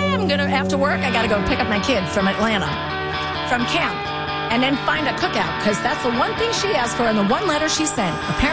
I'm going to, after work, I got to go pick up my kid from Atlanta, from camp, and then find a cookout, because that's the one thing she asked for in the one letter she sent. Apparently